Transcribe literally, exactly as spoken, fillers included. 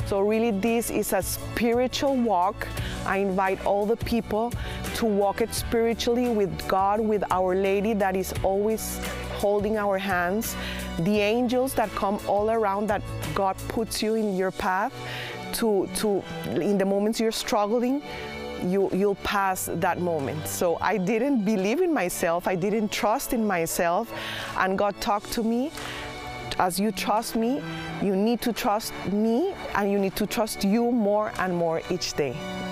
So really this is a spiritual walk. I invite all the people to walk it spiritually with God, with Our Lady that is always holding our hands, the angels that come all around that God puts you in your path to, to in the moments you're struggling, you, you'll pass that moment. So I didn't believe in myself, I didn't trust in myself, and God talked to me, as you trust me, you need to trust me, and you need to trust you more and more each day.